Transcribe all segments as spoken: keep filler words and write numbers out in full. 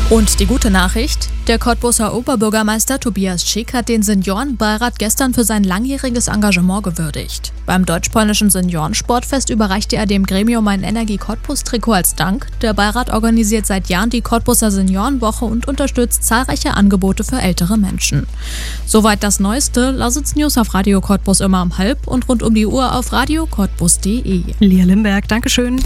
Und die gute Nachricht: Der Cottbuser Oberbürgermeister Tobias Schick hat den Seniorenbeirat gestern für sein langjähriges Engagement gewürdigt. Beim deutsch-polnischen Seniorensportfest überreichte er dem Gremium ein Energie-Cottbus-Trikot als Dank. Der Beirat organisiert seit Jahren die Cottbuser Seniorenwoche und unterstützt zahlreiche Angebote für ältere Menschen. Soweit das Neueste. Lausitz News auf Radio Cottbus immer um halb und rund um die Uhr auf radio cottbus punkt de. Lia Limberg, Dankeschön.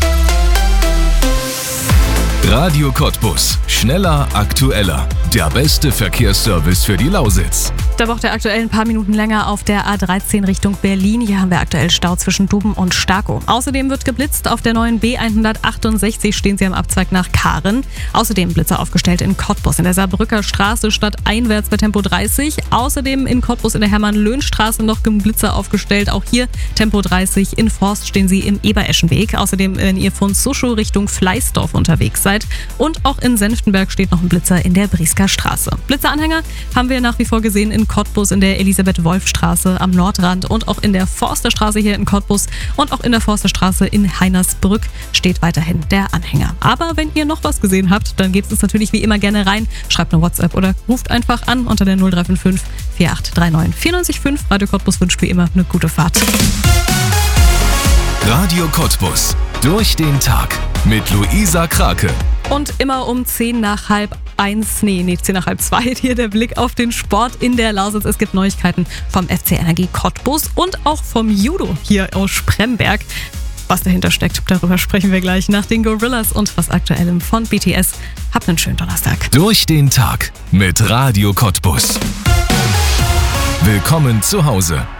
Radio Cottbus. Schneller, aktueller. Der beste Verkehrsservice für die Lausitz. Da braucht er aktuell ein paar Minuten länger auf der A dreizehn Richtung Berlin. Hier haben wir aktuell Stau zwischen Duben und Starkow. Außerdem wird geblitzt. Auf der neuen B hundertachtundsechzig stehen Sie am Abzweig nach Kahren. Außerdem Blitzer aufgestellt in Cottbus in der Saarbrücker Straße stadteinwärts bei Tempo dreißig. Außerdem in Cottbus in der Hermann-Löhn-Straße noch ein Blitzer aufgestellt. Auch hier Tempo dreißig. In Forst stehen Sie im Ebereschenweg. Außerdem, wenn ihr von Suschow Richtung Fleißdorf unterwegs seid. Und auch in Senftenberg steht noch ein Blitzer in der Briesker Straße. Blitzeranhänger haben wir nach wie vor gesehen in Cottbus in der Elisabeth-Wolf-Straße am Nordrand und auch in der Forsterstraße hier in Cottbus und auch in der Forsterstraße in Heinersbrück steht weiterhin der Anhänger. Aber wenn ihr noch was gesehen habt, dann gebt es natürlich wie immer gerne rein. Schreibt eine WhatsApp oder ruft einfach an unter der null drei fünf fünf vier acht drei neun vier neun fünf. Radio Cottbus wünscht wie immer eine gute Fahrt. Radio Cottbus. Durch den Tag mit Luisa Krake. Und immer um zehn nach halb eins, nee, nee, zehn nach halb zwei, hier der Blick auf den Sport in der Lausitz. Es gibt Neuigkeiten vom F C Energie Cottbus und auch vom Judo hier aus Spremberg. Was dahinter steckt, darüber sprechen wir gleich nach den Gorillas und was Aktuellem von B T S. Habt einen schönen Donnerstag. Durch den Tag mit Radio Cottbus. Willkommen zu Hause.